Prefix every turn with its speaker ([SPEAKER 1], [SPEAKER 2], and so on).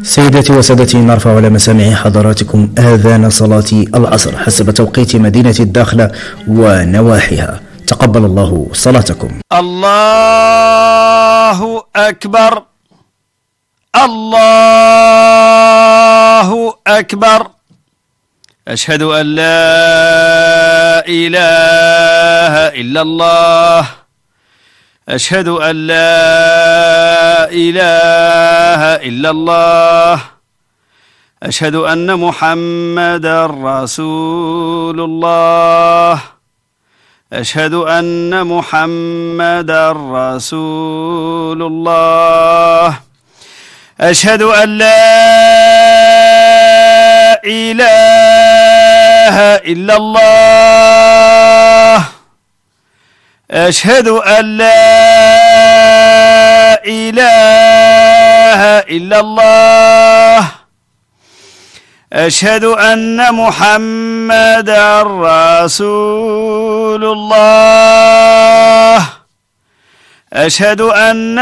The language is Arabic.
[SPEAKER 1] سيداتي وسادتي، نرفع على مسامع حضراتكم آذان صلاة العصر حسب توقيت مدينة الداخلة ونواحيها. تقبل الله صلاتكم.
[SPEAKER 2] الله أكبر، الله أكبر. أشهد أن لا إله إلا الله، أشهد أن لا إله إلا الله، أشهد أن محمدا رسول الله، أشهد أن محمدا رسول الله، أشهد أن لا إله إلا الله، أشهد أن لا إله إلا الله، أشهد أن محمدا رسول الله، أشهد أن